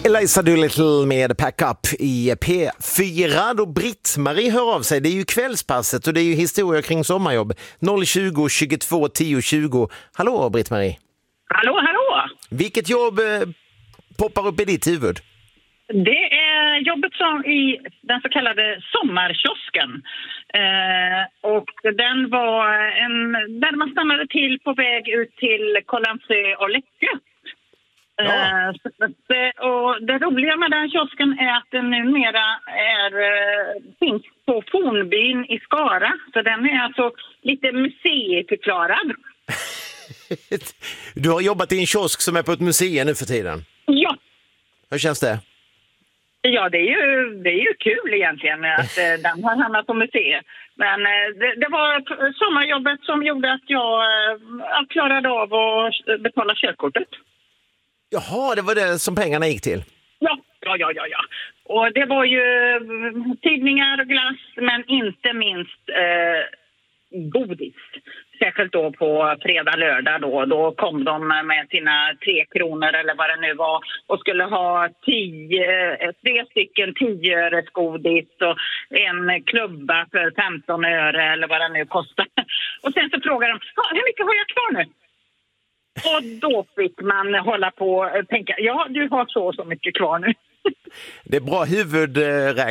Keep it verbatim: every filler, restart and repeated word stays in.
Eliza Doolittle med Pack Up i P fyra då Britt-Marie hör av sig. Det är ju kvällspasset och det är ju historia kring sommarjobb. noll tjugo, tjugotvå, tio, tjugo. Hallå Britt-Marie. Hallå, hallå. Vilket jobb eh, poppar upp i ditt huvud? Det är jobbet som i den så kallade sommarkiosken. Eh, och den var en, där man stannade till på väg ut till Kållandsö och Läckö. Ja. Eh, så, och det roliga med den kiosken är att den numera är, eh, finns på Fornbyn i Skara. Så den är alltså lite museiförklarad. Du har jobbat i en kiosk som är på ett museum nu för tiden. Ja. Hur känns det? Ja, det är ju, det är ju kul egentligen att eh, den har hamnat på museet. Men eh, det, det var sommarjobbet som gjorde att jag, eh, jag klarade av att betala körkortet. Jaha, det var det som pengarna gick till. Ja, ja, ja, ja. ja. Och det var ju tidningar och glass, men inte minst eh, godis. Särskilt då på fredag, lördag då. Då kom de med sina tre kronor eller vad det nu var. Och skulle ha tio, tre stycken tio-öres godis och en klubba för femton öre eller vad det nu kostar. Och sen så frågar de, hur mycket har jag kvar nu? Och då fick man hålla på och tänka, ja du har så och så mycket kvar nu. Det är bra huvudräkning.